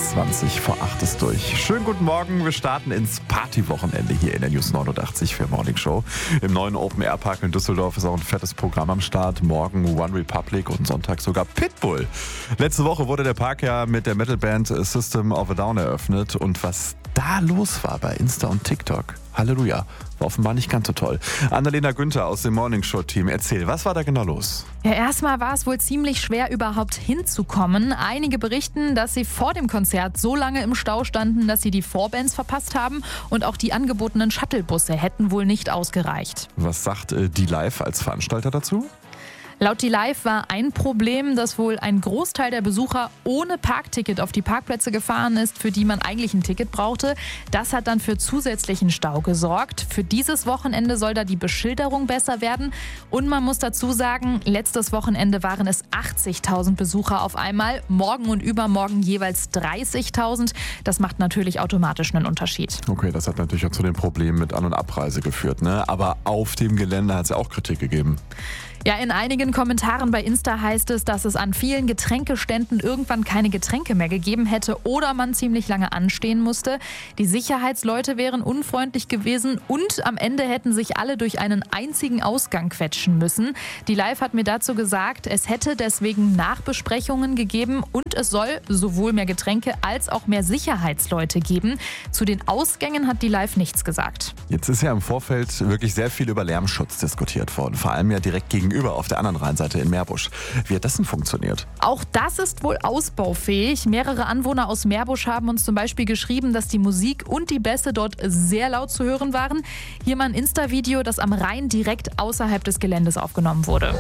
20 vor 8 ist durch. Schönen guten Morgen, wir starten ins Partywochenende hier in der News 89 für Morning Show. Im neuen Open Air Park in Düsseldorf ist auch ein fettes Programm am Start. Morgen One Republic und Sonntag sogar Pitbull. Letzte Woche wurde der Park ja mit der Metalband System of a Down eröffnet und was da los war bei Insta und TikTok, Halleluja, war offenbar nicht ganz so toll. Annalena Günther aus dem Morning Show Team, erzähl, was war da genau los? Ja, erstmal war es wohl ziemlich schwer, überhaupt hinzukommen. Einige berichten, dass sie vor dem Konzert so lange im Stau standen, dass sie die Vorbands verpasst haben und auch die angebotenen Shuttlebusse hätten wohl nicht ausgereicht. Was sagt die Live als Veranstalter dazu? Laut Die Live war ein Problem, dass wohl ein Großteil der Besucher ohne Parkticket auf die Parkplätze gefahren ist, für die man eigentlich ein Ticket brauchte. Das hat dann für zusätzlichen Stau gesorgt. Für dieses Wochenende soll da die Beschilderung besser werden. Und man muss dazu sagen, letztes Wochenende waren es 80.000 Besucher auf einmal. Morgen und übermorgen jeweils 30.000. Das macht natürlich automatisch einen Unterschied. Okay, das hat natürlich auch zu den Problemen mit An- und Abreise geführt, ne? Aber auf dem Gelände hat es ja auch Kritik gegeben. Ja, in einigen Kommentaren bei Insta heißt es, dass es an vielen Getränkeständen irgendwann keine Getränke mehr gegeben hätte oder man ziemlich lange anstehen musste. Die Sicherheitsleute wären unfreundlich gewesen und am Ende hätten sich alle durch einen einzigen Ausgang quetschen müssen. Die Live hat mir dazu gesagt, es hätte deswegen Nachbesprechungen gegeben und es soll sowohl mehr Getränke als auch mehr Sicherheitsleute geben. Zu den Ausgängen hat die Live nichts gesagt. Jetzt ist ja im Vorfeld wirklich sehr viel über Lärmschutz diskutiert worden, vor allem ja direkt gegenüber auf der anderen Rheinseite in Meerbusch. Wie hat das denn funktioniert? Auch das ist wohl ausbaufähig. Mehrere Anwohner aus Meerbusch haben uns zum Beispiel geschrieben, dass die Musik und die Bässe dort sehr laut zu hören waren. Hier mal ein Insta-Video, das am Rhein direkt außerhalb des Geländes aufgenommen wurde.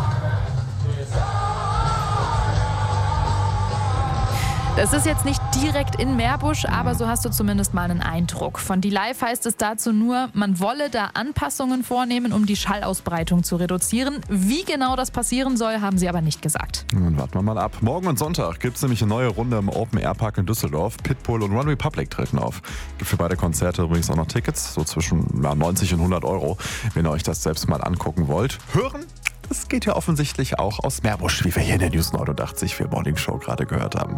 Das ist jetzt nicht direkt in Meerbusch, aber so hast du zumindest mal einen Eindruck. Von Die Live heißt es dazu nur, man wolle da Anpassungen vornehmen, um die Schallausbreitung zu reduzieren. Wie genau das passieren soll, haben sie aber nicht gesagt. Nun warten wir mal ab. Morgen und Sonntag gibt es nämlich eine neue Runde im Open Air Park in Düsseldorf. Pitbull und One Republic treten auf. Gibt für beide Konzerte übrigens auch noch Tickets, so zwischen 90 und 100 Euro, wenn ihr euch das selbst mal angucken wollt. Hören? Das geht ja offensichtlich auch aus Meerbusch, wie wir hier in der News 89 für Morning Show gerade gehört haben.